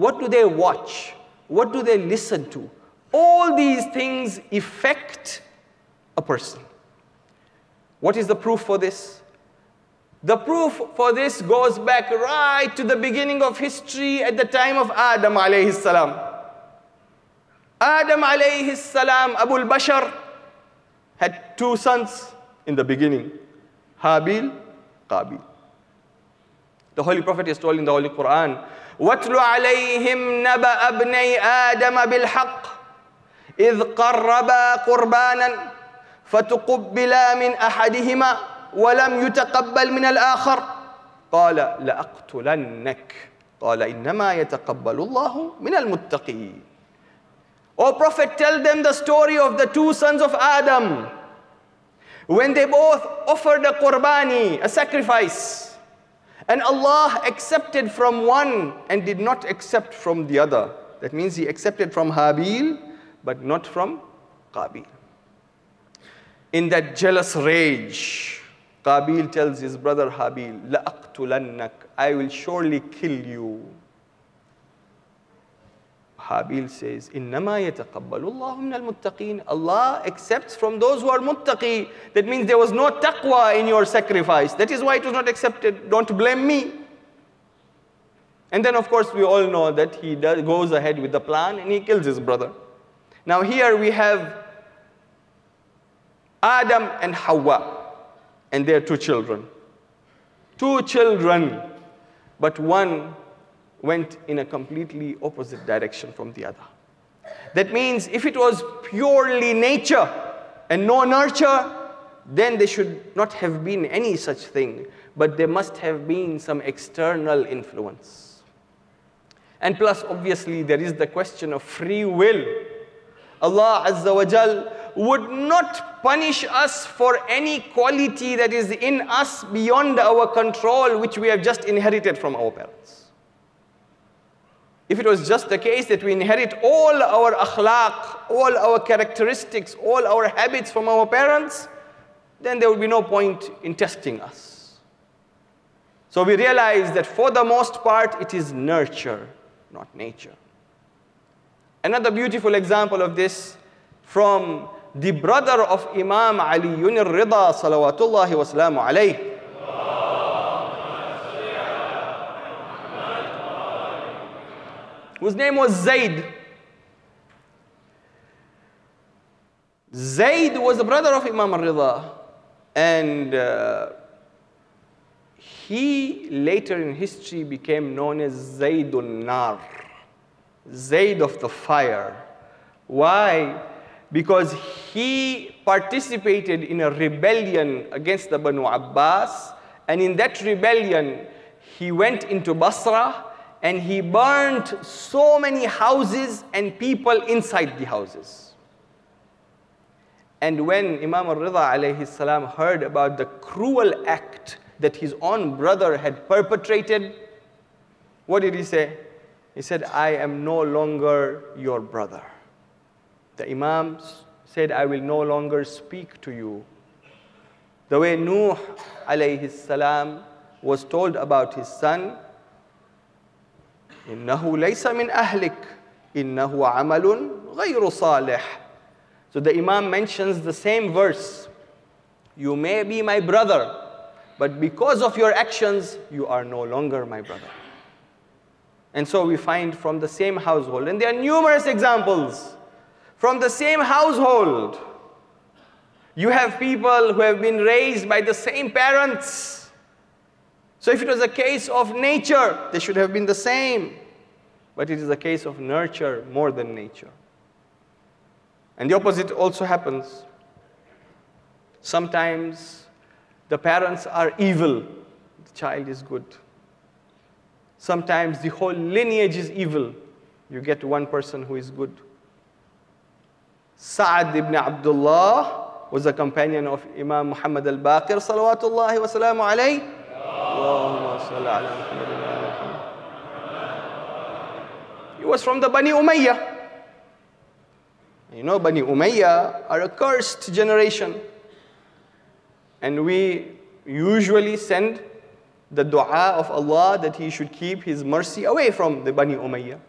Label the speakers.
Speaker 1: What do they watch? What do they listen to? All these things affect a person. What is the proof for this? The proof for this goes back right to the beginning of history at the time of Adam alayhi salam. Adam alayhi salam, Abu al-Bashar, had two sons in the beginning, Habil, Qabil. The Holy Prophet is told in the Holy Quran, وَاتْلُ عَلَيْهِمْ نَبَأَ ابْنَيْ آدَمَ بِالْحَقِّ إِذْ قَرَّبَا قُرْبَانًا فَتُقُبِّلَا مِنْ أَحَدِهِمَا وَلَمْ يُتَقَبَّلْ مِنَ الْآخَرِ قَالَ لَأَقْتُلَنَّكَ قَالَ إِنَّمَا يَتَقَبَّلُ اللَّهُ مِنَ الْمُتَّقِينَ. O Prophet, tell them the story of the two sons of Adam when they both offered a qurbani, a sacrifice. And Allah accepted from one and did not accept from the other. That means He accepted from Habil, but not from Qabil. In that jealous rage, Qabil tells his brother Habil, لَأَقْتُلَنَّكَ, I will surely kill you. Habil says, إِنَّمَا يَتَقَبَّلُ اللَّهُ مِنَ الْمُتَّقِينَ. Allah accepts from those who are muttaqi. That means there was no taqwa in your sacrifice. That is why it was not accepted. Don't blame me. And then of course we all know that he goes ahead with the plan and he kills his brother. Now here we have Adam and Hawa and their two children. Two children, but one went in a completely opposite direction from the other. That means if it was purely nature and no nurture, then there should not have been any such thing, but there must have been some external influence. And plus, obviously, there is the question of free will. Allah Azza wa Jal would not punish us for any quality that is in us beyond our control, which we have just inherited from our parents. If it was just the case that we inherit all our akhlaq, all our characteristics, all our habits from our parents, then there would be no point in testing us. So we realize that for the most part, it is nurture, not nature. Another beautiful example of this from the brother of Imam Ali al-Rida, salawatullahi wa salamu alayhi. Whose name was Zayd. Zayd was the brother of Imam al-Rida. And he later in history became known as Zaydun Nar. Zayd of the fire. Why? Because he participated in a rebellion against the Banu Abbas. And in that rebellion, he went into Basra and he burned so many houses and people inside the houses. And when Imam al-Rida alayhi salam heard about the cruel act that his own brother had perpetrated, what did he say? He said, I am no longer your brother. The Imam said, I will no longer speak to you. The way Nuh alayhi salam was told about his son, إِنَّهُ لَيْسَ مِنْ أَهْلِكَ إِنَّهُ عَمَلٌ غَيْرُ صَالِحٍ. So the Imam mentions the same verse. You may be my brother, but because of your actions, you are no longer my brother. And so we find from the same household, and there are numerous examples, from the same household, you have people who have been raised by the same parents. So if it was a case of nature, they should have been the same. But it is a case of nurture more than nature. And the opposite also happens. Sometimes the parents are evil, the child is good. Sometimes the whole lineage is evil. You get one person who is good. Sa'ad ibn Abdullah was a companion of Imam Muhammad al-Baqir, salawatullahi wa salamu alayhi. He was from the Bani Umayyah. You know, Bani Umayyah are a cursed generation. And we usually send the dua of Allah that He should keep His mercy away from the Bani Umayyah.